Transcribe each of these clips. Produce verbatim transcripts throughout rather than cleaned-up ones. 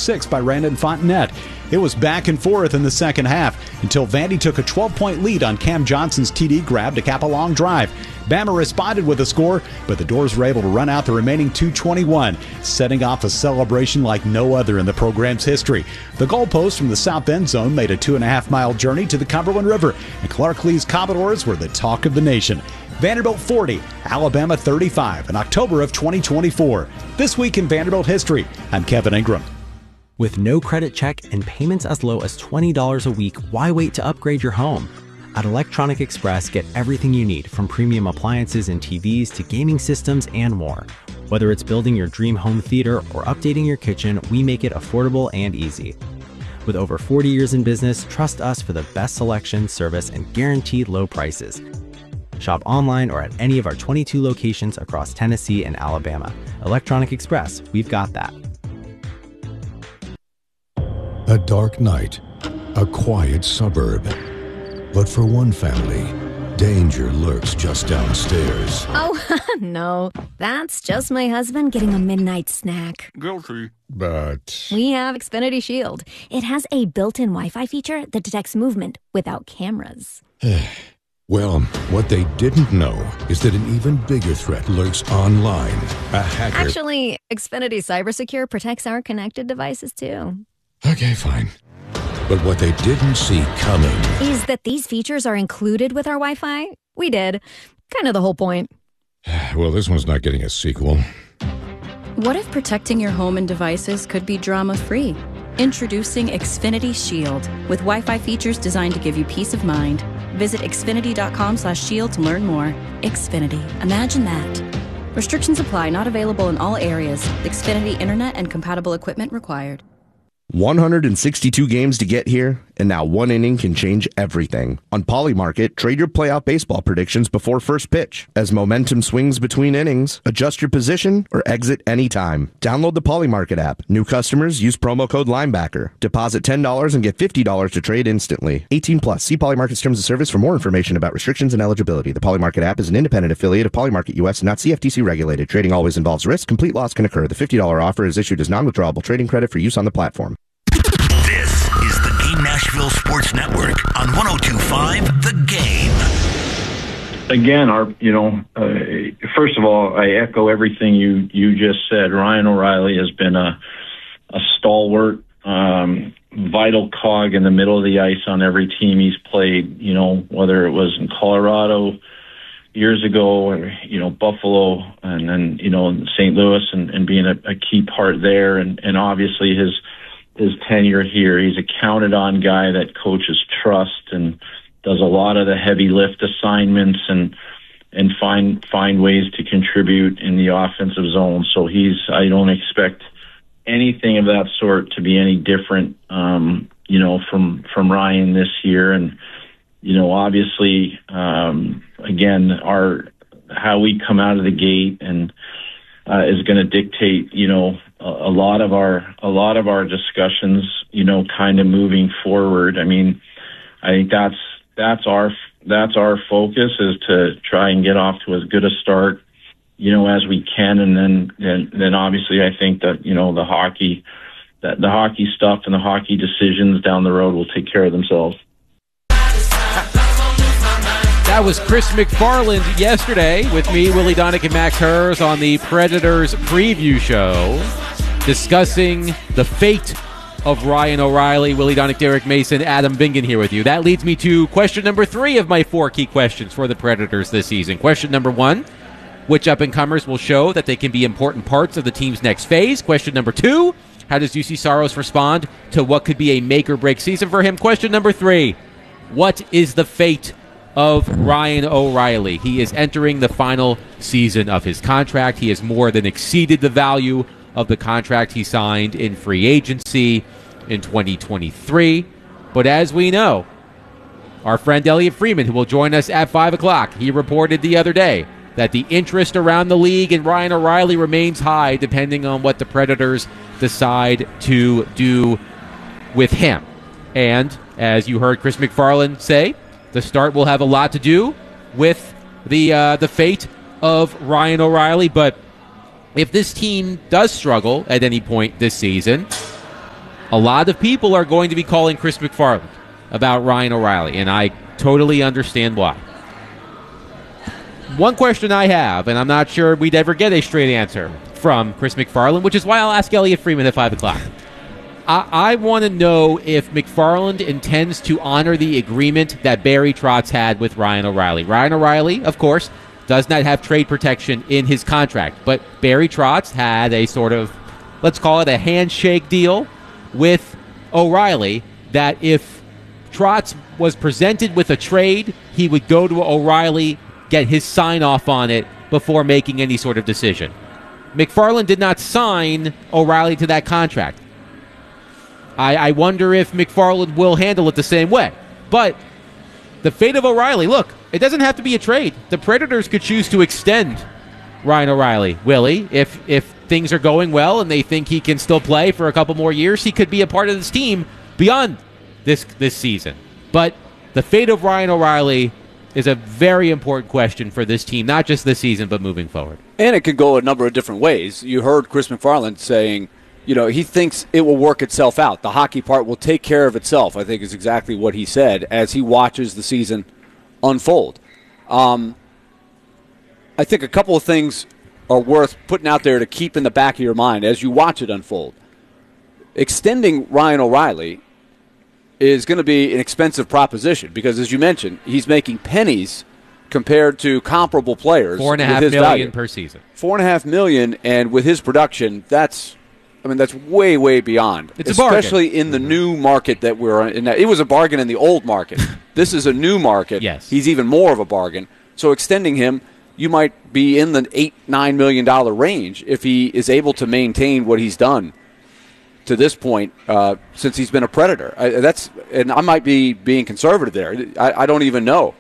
six by Randon Fontenette. It was back and forth in the second half until Vandy took a twelve-point lead on Cam Johnson's T D grab to cap a long drive. Bama responded with a score, but the Doors were able to run out the remaining two twenty-one, setting off a celebration like no other in the program's history. The goalpost from the south end zone made a two-and-a-half-mile journey to the Cumberland River, and Clark Lee's Commodores were the talk of the nation. Vanderbilt forty, Alabama thirty-five in October of twenty twenty-four. This week in Vanderbilt history, I'm Kevin Ingram. With no credit check and payments as low as twenty dollars a week, why wait to upgrade your home? At Electronic Express, get everything you need, from premium appliances and T Vs to gaming systems and more. Whether it's building your dream home theater or updating your kitchen, we make it affordable and easy. With over forty years in business, trust us for the best selection, service, and guaranteed low prices. Shop online or at any of our twenty-two locations across Tennessee and Alabama. Electronic Express, we've got that. A dark night, a quiet suburb. But for one family, danger lurks just downstairs. Oh, no. That's just my husband getting a midnight snack. Guilty. But We have Xfinity Shield. It has a built-in Wi-Fi feature that detects movement without cameras. well, what they didn't know is that an even bigger threat lurks online. A hacker... Actually, Xfinity CyberSecure protects our connected devices, too. Okay, fine. But what they didn't see coming is that these features are included with our Wi-Fi. We did. Kind of the whole point. Well, this one's not getting a sequel. What if protecting your home and devices could be drama-free? Introducing Xfinity Shield, with Wi-Fi features designed to give you peace of mind. Visit xfinity.com slash shield to learn more. Xfinity. Imagine that. Restrictions apply. Not available in all areas. Xfinity Internet and compatible equipment required. one hundred sixty-two games to get here, and now one inning can change everything. On Polymarket, trade your playoff baseball predictions before first pitch. As momentum swings between innings, adjust your position or exit anytime. Download the Polymarket app. New customers use promo code Linebacker. Deposit ten dollars and get fifty dollars to trade instantly. eighteen plus. See Polymarket's terms of service for more information about restrictions and eligibility. The Polymarket app is an independent affiliate of Polymarket U S and not C F T C regulated. Trading always involves risk. Complete loss can occur. The fifty dollars offer is issued as non-withdrawable trading credit for use on the platform. This is the Game Nashville Sports Network on one oh two point five The Game. Again, our you know, uh, first of all, I echo everything you you just said. Ryan O'Reilly has been a a stalwart, um, vital cog in the middle of the ice on every team he's played. You know, whether it was in Colorado years ago, or, you know, Buffalo, and then you know Saint Louis, and, and being a, a key part there, and, and obviously his. his tenure here. He's a counted on guy that coaches trust and does a lot of the heavy lift assignments and and find find ways to contribute in the offensive zone. So he's I don't expect anything of that sort to be any different um, you know, from from Ryan this year. And, you know, obviously um, again our how we come out of the gate and uh, is going to dictate, you know, a lot of our a lot of our discussions, you know, kind of moving forward. I mean, I think that's that's our that's our focus, is to try and get off to as good a start, you know, as we can, and then then, then obviously I think that, you know, the hockey that the hockey stuff and the hockey decisions down the road will take care of themselves. That was Chris McFarland yesterday with me, Willie Donick, and Max Hers on the Predators preview show, discussing the fate of Ryan O'Reilly. Willie Donick, Derek Mason, Adam Bingen here with you. That leads me to question number three of my four key questions for the Predators this season. Question number one, which up-and-comers will show that they can be important parts of the team's next phase? Question number two, how does U C Saros respond to what could be a make-or-break season for him? Question number three, what is the fate of Ryan O'Reilly? He is entering the final season of his contract. He has more than exceeded the value of the contract he signed in free agency in twenty twenty-three. But as we know, our friend Elliot Freeman, who will join us at five o'clock, he reported the other day that the interest around the league in Ryan O'Reilly remains high, depending on what the Predators decide to do with him. And as you heard Chris McFarland say, the start will have a lot to do with the uh, the fate of Ryan O'Reilly. But if this team does struggle at any point this season, a lot of people are going to be calling Chris McFarland about Ryan O'Reilly, and I totally understand why. One question I have, and I'm not sure we'd ever get a straight answer from Chris McFarland, which is why I'll ask Elliot Freeman at five o'clock. I, I want to know if McFarland intends to honor the agreement that Barry Trotz had with Ryan O'Reilly. Ryan O'Reilly, of course, does not have trade protection in his contract, but Barry Trotz had a sort of, let's call it a handshake deal with O'Reilly that if Trotz was presented with a trade, he would go to O'Reilly, get his sign-off on it before making any sort of decision. McFarland did not sign O'Reilly to that contract. I, I wonder if McFarland will handle it the same way. But the fate of O'Reilly, look, it doesn't have to be a trade. The Predators could choose to extend Ryan O'Reilly. Willie, if if things are going well and they think he can still play for a couple more years, he could be a part of this team beyond this this season. But the fate of Ryan O'Reilly is a very important question for this team, not just this season, but moving forward. And it could go a number of different ways. You heard Chris McFarland saying, you know, he thinks it will work itself out. The hockey part will take care of itself, I think is exactly what he said as he watches the season unfold. Um, I think a couple of things are worth putting out there to keep in the back of your mind as you watch it unfold. Extending Ryan O'Reilly is going to be an expensive proposition because, as you mentioned, he's making pennies compared to comparable players. Four and a half million value. per season. Four and a half million, and with his production, that's, I mean, that's way, way beyond. It's a bargain, especially in the mm-hmm. new market that we're in. It was a bargain in the old market. This is a new market. Yes, he's even more of a bargain. So extending him, you might be in the eight, nine million dollar range if he is able to maintain what he's done to this point uh, since he's been a Predator. I, that's and I might be being conservative there. I, I don't even know.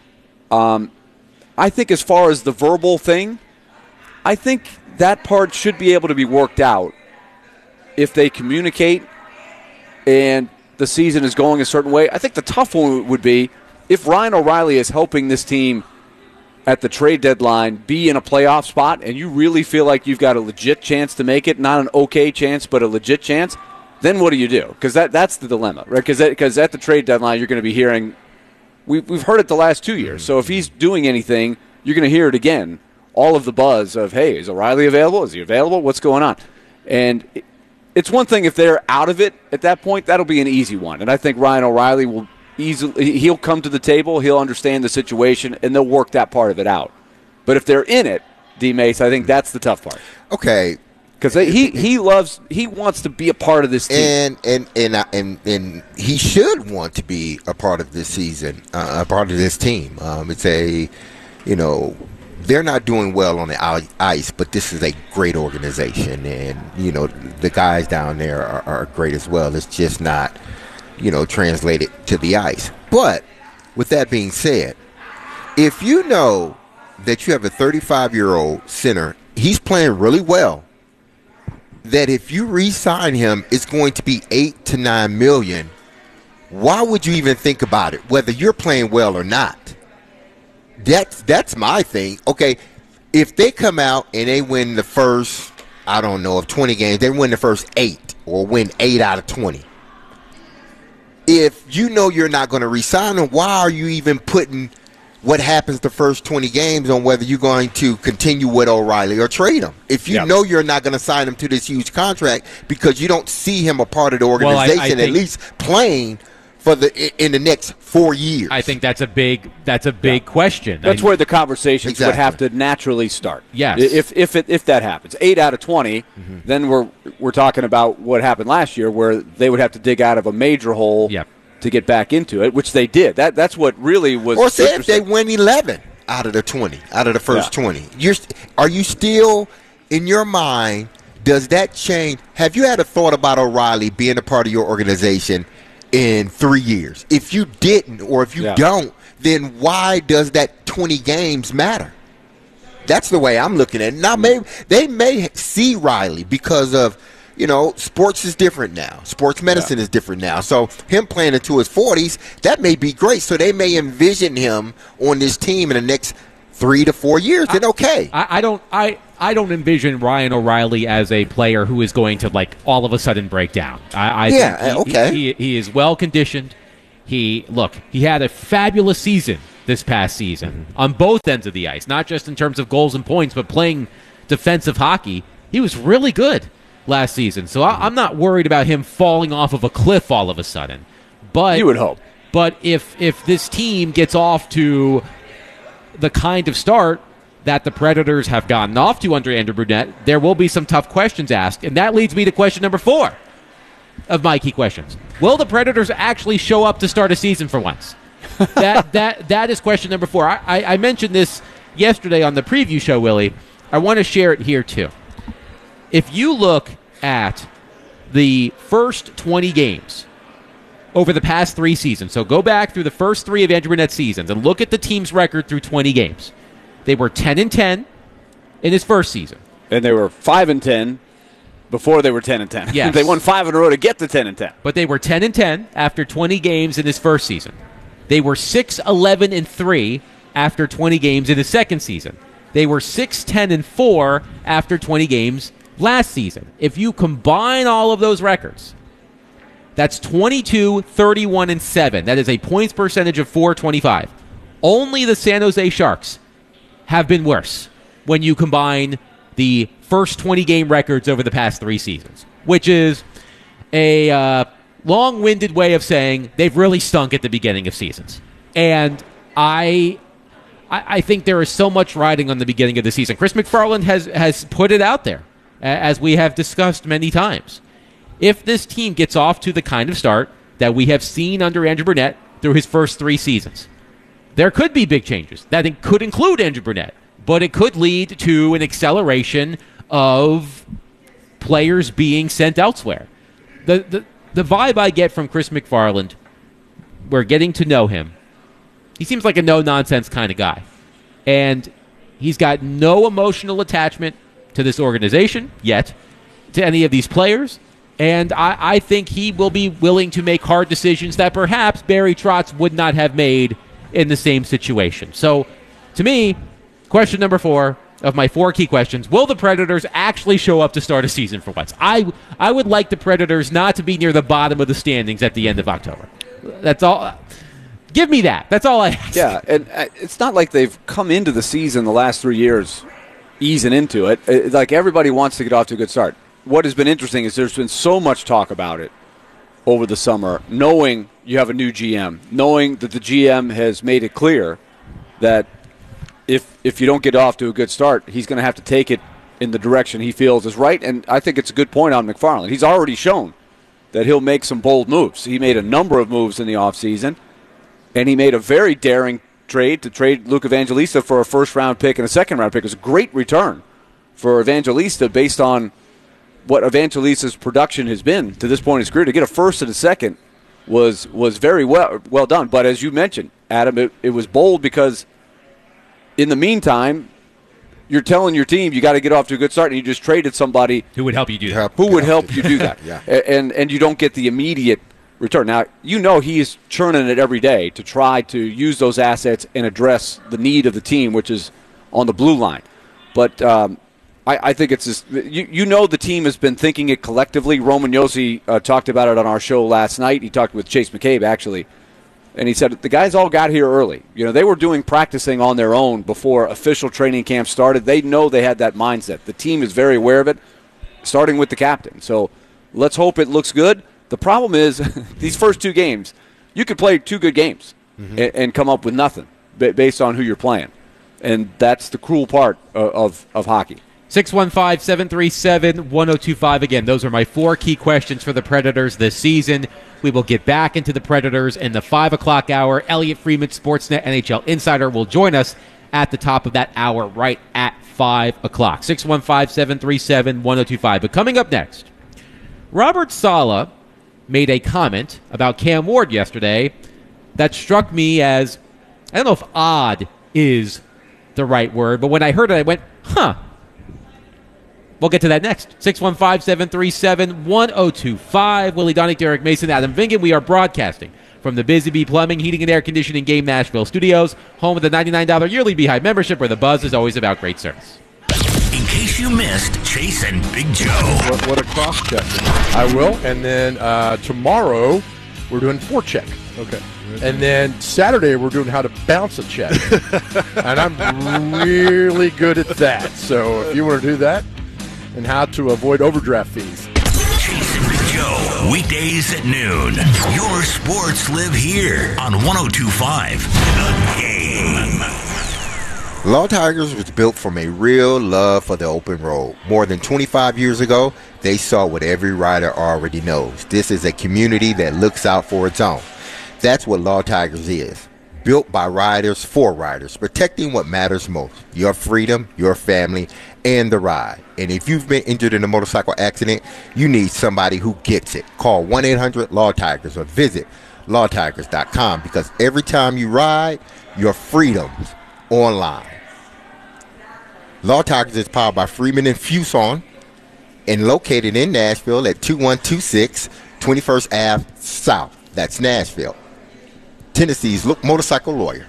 Um, I think as far as the verbal thing, I think that part should be able to be worked out if they communicate and the season is going a certain way. I think the tough one would be if Ryan O'Reilly is helping this team at the trade deadline be in a playoff spot and you really feel like you've got a legit chance to make it, not an okay chance, but a legit chance, then what do you do? Because that, that's the dilemma, right? Because at the trade deadline, you're going to be hearing, we, we've heard it the last two years. So if he's doing anything, you're going to hear it again. All of the buzz of, hey, is O'Reilly available? Is he available? What's going on? And it, it's one thing if they're out of it at that point, that'll be an easy one. And I think Ryan O'Reilly will easily, he'll come to the table, he'll understand the situation, and they'll work that part of it out. But if they're in it, D. Mace, I think that's the tough part. Okay. Because he, he loves, he wants to be a part of this team. And and and, uh, and, and he should want to be a part of this season, uh, a part of this team. Um, it's a, you know, they're not doing well on the ice, but this is a great organization. And, you know, the guys down there are, are great as well. It's just not, you know, translated to the ice. But with that being said, if you know that you have a thirty-five-year-old center, he's playing really well, that if you re-sign him, it's going to be eight to nine million. Why would you even think about it, whether you're playing well or not? That's that's my thing. Okay, if they come out and they win the first, I don't know, of twenty games, they win the first eight or win eight out of twenty. If you know you're not going to re-sign them, why are you even putting what happens the first twenty games on whether you're going to continue with O'Reilly or trade him? If you yep. know you're not going to sign him to this huge contract because you don't see him a part of the organization, well, I, I think, at least playing for the in the next four years. I think that's a big that's a big yeah. question. That's I, where the conversations exactly. would have to naturally start. Yes, if if it, if that happens, eight out of twenty, mm-hmm. then we're we're talking about what happened last year, where they would have to dig out of a major hole. Yep. To get back into it, which they did. That that's what really was. Or say if they win eleven out of the twenty, out of the first yeah. twenty, you're are you still in your mind? Does that change? Have you had a thought about O'Reilly being a part of your organization in three years? If you didn't, or if you yeah. don't, then why does that twenty games matter? That's the way I'm looking at it. Now, maybe they may see Riley because of. You know, sports is different now. Sports medicine yeah. is different now. So him playing into his forties, that may be great. So they may envision him on this team in the next three to four years, then okay. I, I don't I, I don't envision Ryan O'Reilly as a player who is going to, like, all of a sudden break down. I, I yeah, think he, okay. He, he, he is well-conditioned. He Look, he had a fabulous season this past season on both ends of the ice, not just in terms of goals and points, but playing defensive hockey. He was really good last season. So I, I'm not worried about him falling off of a cliff all of a sudden. But you would hope. But if if this team gets off to the kind of start that the Predators have gotten off to under Andrew Brunette, there will be some tough questions asked. And that leads me to question number four of my key questions. Will the Predators actually show up to start a season for once? that that That is question number four. I, I, I mentioned this yesterday on the preview show, Willie. I want to share it here, too. If you look at the first twenty games over the past three seasons, so go back through the first three of Andrew Brunette's seasons and look at the team's record through twenty games. They were ten and ten in his first season. And they were five and ten before they were ten and ten. Yes. They won five in a row to get to ten and ten. But they were ten and ten after twenty games in his first season. They were six eleven and three after twenty games in his second season. They were six ten and four after twenty games last season. If you combine all of those records, that's twenty-two, thirty-one, and seven. That is a points percentage of four twenty-five. Only the San Jose Sharks have been worse when you combine the first twenty-game records over the past three seasons, which is a uh, long-winded way of saying they've really stunk at the beginning of seasons. And I... I think there is so much riding on the beginning of the season. Chris McFarland has, has put it out there, as we have discussed many times. If this team gets off to the kind of start that we have seen under Andrew Brunette through his first three seasons, there could be big changes. That could include Andrew Brunette, but it could lead to an acceleration of players being sent elsewhere. The, the, the vibe I get from Chris McFarland, we're getting to know him, he seems like a no-nonsense kind of guy. And he's got no emotional attachment to this organization yet, to any of these players. And I, I think he will be willing to make hard decisions that perhaps Barry Trotz would not have made in the same situation. So, to me, question number four of my four key questions, will the Predators actually show up to start a season for once? I, I would like the Predators not to be near the bottom of the standings at the end of October. That's all... Give me that. That's all I ask. Yeah, and it's not like they've come into the season the last three years easing into it. It's like everybody wants to get off to a good start. What has been interesting is there's been so much talk about it over the summer, knowing you have a new G M, knowing that the G M has made it clear that if if you don't get off to a good start, he's going to have to take it in the direction he feels is right. And I think it's a good point on McFarland. He's already shown that he'll make some bold moves. He made a number of moves in the offseason. And he made a very daring trade to trade Luke Evangelista for a first-round pick and a second-round pick. It was a great return for Evangelista based on what Evangelista's production has been to this point in his career. To get a first and a second was was very well well done. But as you mentioned, Adam, it, it was bold because in the meantime, you're telling your team you got to get off to a good start, and you just traded somebody who would help you do that. Who would help you do that? Yeah. And and you don't get the immediate return. Now, you know he is churning it every day to try to use those assets and address the need of the team, which is on the blue line. But um, I, I think it's just, you, you know the team has been thinking it collectively. Roman Josi uh, talked about it on our show last night. He talked with Chase McCabe, actually, and he said the guys all got here early. You know, they were doing practicing on their own before official training camp started. They know they had that mindset. The team is very aware of it, starting with the captain. So let's hope it looks good. The problem is, these first two games, you could play two good games mm-hmm. and, and come up with nothing based on who you're playing. And that's the cruel part of, of, of hockey. six one five, seven three seven, one oh two five. Again, those are my four key questions for the Predators this season. We will get back into the Predators in the five o'clock hour. Elliot Freeman, Sportsnet N H L Insider, will join us at the top of that hour right at five o'clock. six one five, seven three seven, one oh two five. But coming up next, Robert Saleh made a comment about Cam Ward yesterday that struck me as, I don't know if odd is the right word, but when I heard it, I went, huh. We'll get to that next. six one five, seven three seven, one oh two five. Willie Donick, Derek Mason, Adam Vingan. We are broadcasting from the Busy Bee Plumbing, Heating, and Air Conditioning Game Nashville Studios, home of the ninety-nine dollars yearly Beehive membership, where the buzz is always about great service. In case you missed Chase and Big Joe. What, what a cross check. I will. And then uh, tomorrow, we're doing forecheck. Okay. And then Saturday, we're doing how to bounce a check. And I'm really good at that. So if you want to do that, and how to avoid overdraft fees. Chase and Big Joe, weekdays at noon. Your sports live here on one oh two point five The Game. Law Tigers was built from a real love for the open road. More than twenty-five years ago, they saw what every rider already knows. This is a community that looks out for its own. That's what Law Tigers is. Built by riders for riders, protecting what matters most, your freedom, your family, and the ride. And if you've been injured in a motorcycle accident, you need somebody who gets it. Call one eight hundred law tigers or visit law tigers dot com, because every time you ride, your freedom's online. Law Tigers is powered by Freeman and Fuson and located in Nashville at two one two six twenty-first Avenue South. That's Nashville. Tennessee's look motorcycle lawyer.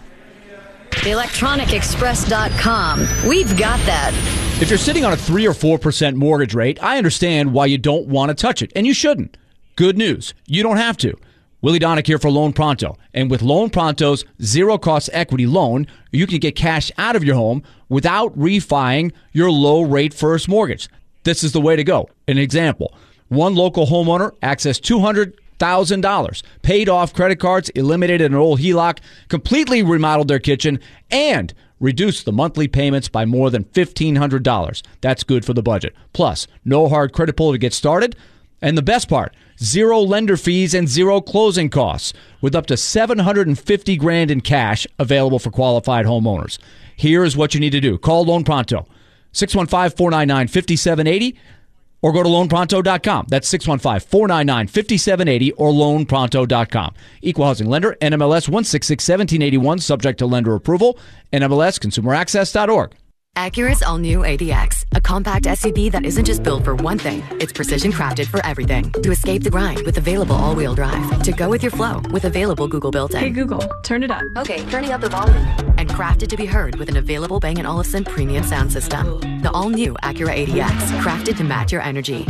the electronic express dot com. We've got that. If you're sitting on a three or four percent mortgage rate, I understand why you don't want to touch it, and you shouldn't. Good news, you don't have to. Willie Donick here for Loan Pronto. And with Loan Pronto's zero-cost equity loan, you can get cash out of your home without refining your low-rate first mortgage. This is the way to go. An example, one local homeowner accessed two hundred thousand dollars, paid off credit cards, eliminated an old H E L O C, completely remodeled their kitchen, and reduced the monthly payments by more than fifteen hundred dollars. That's good for the budget. Plus, no hard credit pull to get started. And the best part, zero lender fees and zero closing costs, with up to seven hundred fifty grand in cash available for qualified homeowners. Here is what you need to do. Call Loan Pronto, six one five, four nine nine, five seven eight zero, or go to loan pronto dot com. That's six one five, four nine nine, five seven eight zero or loan pronto dot com. Equal housing lender, N M L S one six six, one seven eight one, subject to lender approval, N M L S consumer access dot org. Acura's all-new A D X, a compact S U V that isn't just built for one thing. It's precision-crafted for everything. To escape the grind with available all-wheel drive. To go with your flow with available Google built-in. Hey Google, turn it up. Okay, turning up the volume. And crafted to be heard with an available Bang and Olufsen premium sound system. The all-new Acura A D X, crafted to match your energy.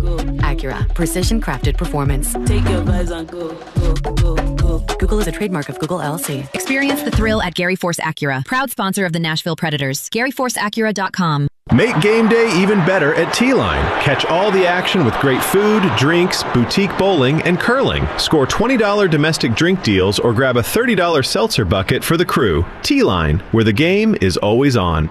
Acura, precision-crafted performance. Take your vibes on go, go, go, go. Google is a trademark of Google L L C. Experience the thrill at Gary Force Acura, proud sponsor of the Nashville Predators. Gary Force Acura dot com. Make game day even better at T-Line. Catch all the action with great food, drinks, boutique bowling, and curling. Score twenty dollars domestic drink deals or grab a thirty dollars seltzer bucket for the crew. T-Line, where the game is always on.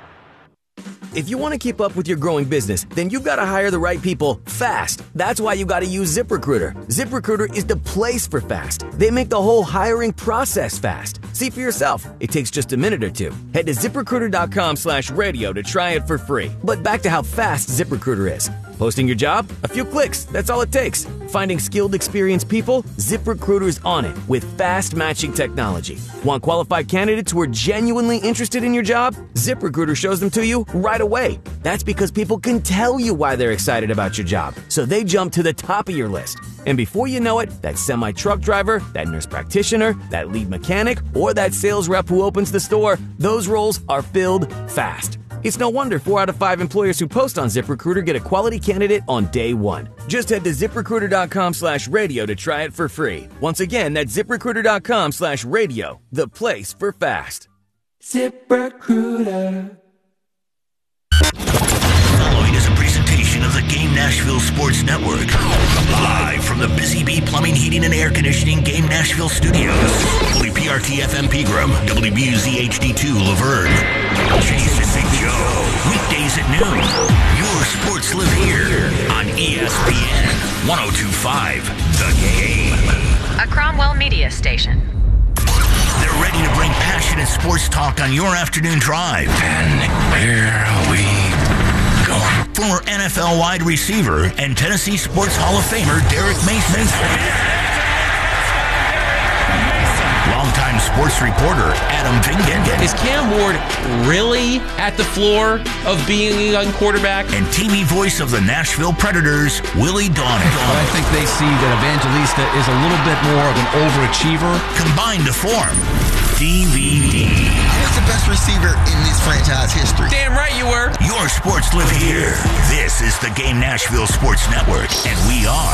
If you want to keep up with your growing business, then you've got to hire the right people fast. That's why you got to use ZipRecruiter. ZipRecruiter is the place for fast. They make the whole hiring process fast. See for yourself. It takes just a minute or two. Head to ZipRecruiter dot com slash radio to try it for free. But back to how fast ZipRecruiter is. Posting your job? A few clicks. That's all it takes. Finding skilled, experienced people? ZipRecruiter's on it with fast matching technology. Want qualified candidates who are genuinely interested in your job? ZipRecruiter shows them to you right away. That's because people can tell you why they're excited about your job, so they jump to the top of your list. And before you know it, that semi-truck driver, that nurse practitioner, that lead mechanic, or that sales rep who opens the store, those roles are filled fast. It's no wonder four out of five employers who post on ZipRecruiter get a quality candidate on day one. Just head to ZipRecruiter dot com slash radio to try it for free. Once again, that's ZipRecruiter dot com slash radio, the place for fast. ZipRecruiter. Following is a presentation of the Game Nashville Sports Network. Live from the Busy Bee Plumbing, Heating, and Air Conditioning Game Nashville Studios. W P R T F M Pegram, W B U Z H D two Laverne. Chase and Big Joe. Weekdays at noon. Your sports live here on E S P N one oh two point five The Game. A Cromwell Media Station. They're ready to bring passionate sports talk on your afternoon drive. And here we go. Former N F L wide receiver and Tennessee Sports Hall of Famer Derek Mason. longtime sports reporter Adam Vingan. Is Cam Ward really at the floor of being a young quarterback? And teamy voice of the Nashville Predators, Willie Donick. But I think they see that Evangelista is a little bit more of an overachiever. Combined to form D V D. I was the best receiver in this franchise history. Damn right you were. Your sports live here. This is the Game Nashville Sports Network, and we are